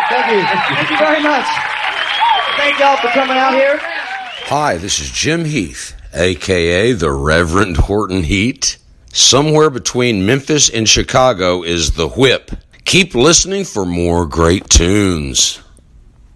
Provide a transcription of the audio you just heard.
Thank you. Thank you very much. Thank y'all for coming out here. Hi, this is Jim Heath, a.k.a. the Reverend Horton Heat. Somewhere between Memphis and Chicago is The Whip. Keep listening for more great tunes.